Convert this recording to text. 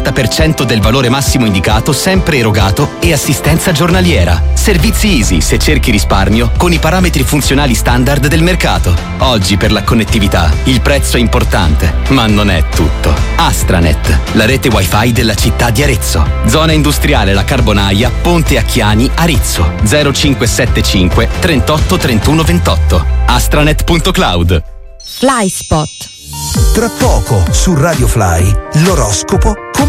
50% del valore massimo indicato sempre erogato e assistenza giornaliera. Servizi Easy se cerchi risparmio con i parametri funzionali standard del mercato. Oggi per la connettività il prezzo è importante, ma non è tutto. Astranet, la rete wifi della città di Arezzo. Zona industriale La Carbonaia, Ponte Acchiani, Arezzo. 0575 38 31 28. astranet.cloud. Fly Spot. Tra poco su Radio Fly l'oroscopo